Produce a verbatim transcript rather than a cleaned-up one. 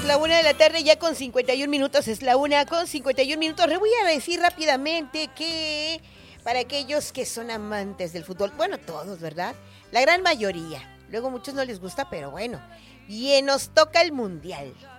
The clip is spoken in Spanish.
la una de la tarde ya con cincuenta y un minutos, es la una con cincuenta y un minutos. Le voy a decir rápidamente que para aquellos que son amantes del fútbol, bueno, todos, ¿verdad? La gran mayoría, luego muchos no les gusta, pero bueno, bien, nos toca el Mundial.